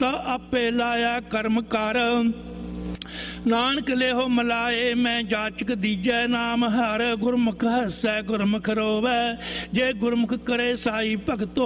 ਕੀਤਾ ਆਪੇ ਲਾਇਆ ਕਰਮ ਕਰ। ਨਾਨਕ ਲੇਹੋ ਮਲਾਏ ਮੈਂ ਜਾਚਕ ਦੀਜੈ ਨਾਮ ਹਰ। ਗੁਰਮੁਖ ਹਸੈ ਗੁਰਮੁਖ ਰੋਵੈ ਜੇ ਗੁਰਮੁਖ ਕਰੇ ਸਾਈ ਭਗਤੋ